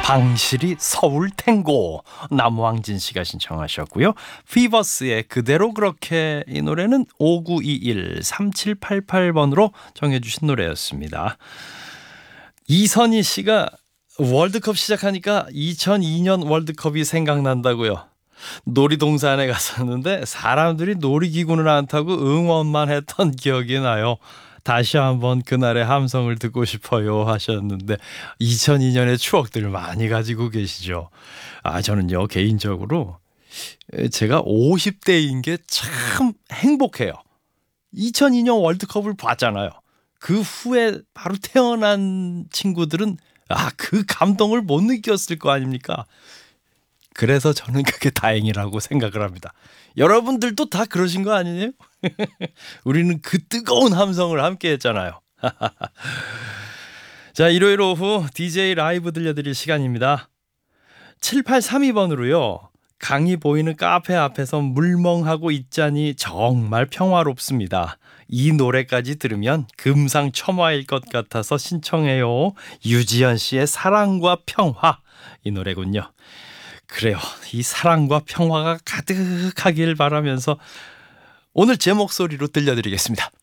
방실이 서울 탱고 남왕진 씨가 신청하셨고요. 피버스의 그대로 그렇게, 이 노래는 5921-3788번으로 정해주신 노래였습니다. 이선희 씨가 월드컵 시작하니까 2002년 월드컵이 생각난다고요. 놀이동산에 갔었는데 사람들이 놀이기구는 안 타고 응원만 했던 기억이 나요. 다시 한번 그날의 함성을 듣고 싶어요 하셨는데 2002년의 추억들을 많이 가지고 계시죠. 저는요 개인적으로 제가 50대인 게 참 행복해요. 2002년 월드컵을 봤잖아요. 그 후에 바로 태어난 친구들은 그 감동을 못 느꼈을 거 아닙니까? 그래서 저는 그게 다행이라고 생각을 합니다. 여러분들도 다 그러신 거 아니에요? 우리는 그 뜨거운 함성을 함께 했잖아요. 자, 일요일 오후 DJ 라이브 들려드릴 시간입니다. 7832번으로요. 강이 보이는 카페 앞에서 물멍하고 있자니 정말 평화롭습니다. 이 노래까지 들으면 금상첨화일 것 같아서 신청해요. 유지연 씨의 사랑과 평화, 이 노래군요. 그래요. 이 사랑과 평화가 가득하길 바라면서 오늘 제 목소리로 들려드리겠습니다.